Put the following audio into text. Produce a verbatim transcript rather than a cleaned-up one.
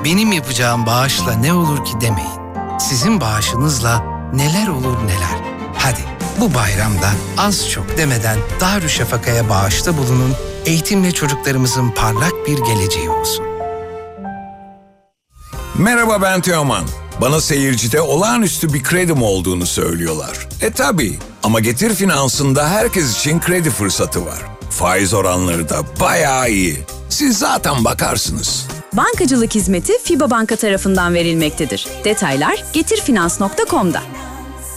benim yapacağım bağışla ne olur ki demeyin. Sizin bağışınızla neler olur neler. Hadi bu bayramda az çok demeden Darüşşafaka'ya bağışta bulunun. Eğitimle çocuklarımızın parlak bir geleceği olsun. Merhaba, ben Teoman. Bana seyircide olağanüstü bir kredim olduğunu söylüyorlar. E tabii, ama Getir Finans'ında herkes için kredi fırsatı var. Faiz oranları da bayağı iyi. Siz zaten bakarsınız. Bankacılık hizmeti FİBA Banka tarafından verilmektedir. Detaylar getirfinans nokta com'da.